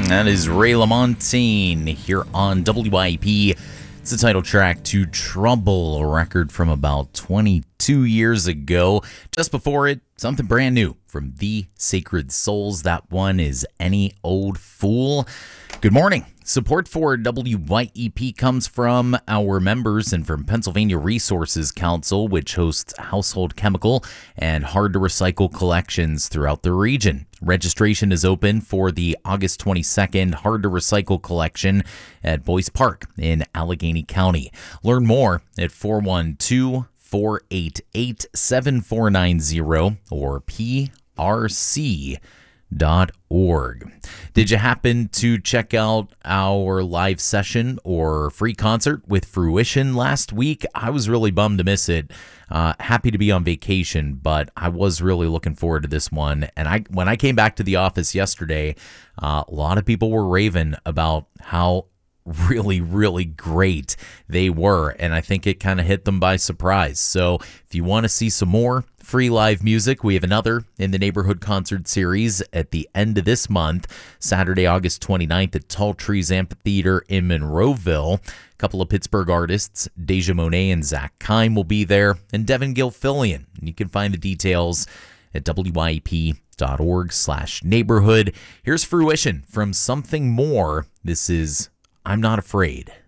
That is Ray LaMontagne here on WIP. It's the title track to Trouble, a record from about 22 years ago. Just before it, something brand new from The Sacred Souls. That one is Any Old Fool. Good morning. Support for WYEP comes from our members and from Pennsylvania Resources Council, which hosts household chemical and hard-to-recycle collections throughout the region. Registration is open for the August 22nd Hard-to-Recycle collection at Boyce Park in Allegheny County. Learn more at 412-488-7490 or prc.org. Did you happen to check out our live session or free concert with Fruition last week? I was really bummed to miss it. Happy to be on vacation, but I was really looking forward to this one. And when I came back to the office yesterday, a lot of people were raving about how really, really great they were. And I think it kind of hit them by surprise. So if you want to see some more free live music, we have another in the Neighborhood Concert Series at the end of this month, Saturday, August 29th at Tall Trees Amphitheater in Monroeville. A couple of Pittsburgh artists, Deja Monet and Zach Kime, will be there, and Devin Gilfillian. You can find the details at wyep.org/neighborhood. Here's Fruition from Something More. This is I'm Not Afraid.